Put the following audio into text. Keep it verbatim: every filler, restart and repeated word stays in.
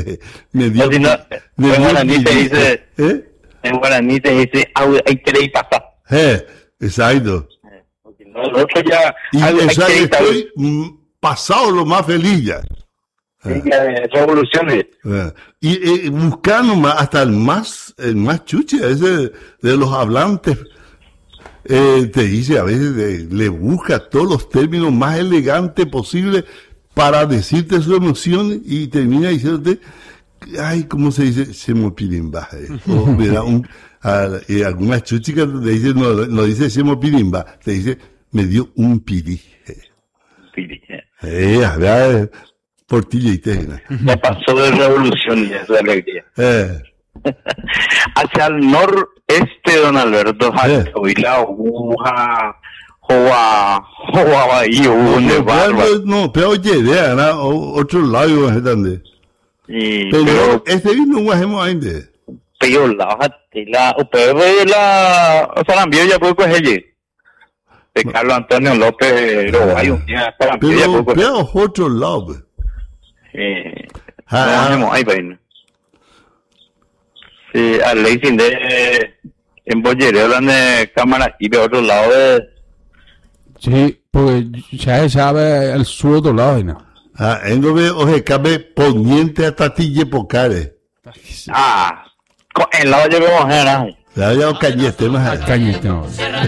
me dio, O si no, me en dio guaraní se pili. dice, ¿Eh? en guaraní se dice, "Au- hay que ir pasar". Eh, exacto. Porque no, el otro ya, Y "Au- o hay sea que que ir pasar". estoy mm, pasado lo más feliz ya. Sí, ya, revoluciones. Eh, Y eh, buscando más, hasta el más, el más chuche, ese de los hablantes, eh, te dice a veces, eh, le busca todos los términos más elegantes posibles para decirte su emoción y termina diciéndote, ay, ¿cómo se dice? Se me pirimba. Eh. O me da un, a, y algunas chuchicas te dicen, no, no dice se me pirimba, te dice, me dio un piri. Pili, eh. Eh, a ver, portilla y tejena. Ya pasó de revolución y es de alegría. Eh, Hacia el noreste, don Alberto, Eh. Huila, Uja, Joa, Joa, Bahía, un de barba. no, no, pero oye, de ¿no? O- otro lado, ¿entendés? Y, Pero pero, este vino no hacemos ainda. pero la la, o pero la, o sea, la envío ya puedo coger de Carlos Antonio López, lo hay un día, para la envío ya Pero, puedo coger. pero otro lado. pues. Eh, no Ah, hacemos ahí, pero no. Sí, a ley sin de, en Bollereo, hablan de cámara, y de otro lado de, Sí, porque ya se sabe el sur otro lado, ¿no? ah, entonces, oye, cabe poniente a tatille pocare. ah, co- en lado llevamos, ¿no? Ya, ya, cañete más. Cañete, no.